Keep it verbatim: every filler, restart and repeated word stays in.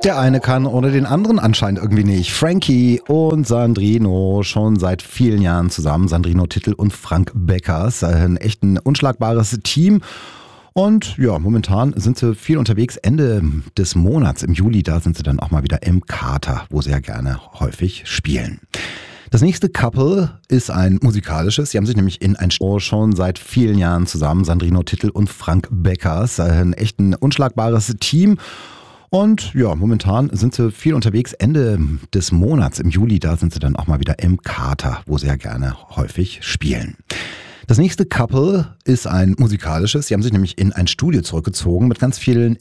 Der eine kann ohne den anderen anscheinend irgendwie nicht. Frankie und Sandrino schon seit vielen Jahren zusammen. Sandrino Tittel und Frank Beckers. Ein echt ein unschlagbares Team. Und ja, momentan sind sie viel unterwegs. Ende des Monats, im Juli, da sind sie dann auch mal wieder im Kater, wo sie ja gerne häufig spielen. Das nächste Couple ist ein musikalisches. Sie haben sich nämlich in ein Show schon seit vielen Jahren zusammen. Sandrino Tittel und Frank Beckers. Ein echt ein unschlagbares Team. Und ja, momentan sind sie viel unterwegs. Ende des Monats, im Juli, da sind sie dann auch mal wieder im Kater, wo sie ja gerne häufig spielen. Das nächste Couple ist ein musikalisches. Sie haben sich nämlich in ein Studio zurückgezogen mit ganz vielen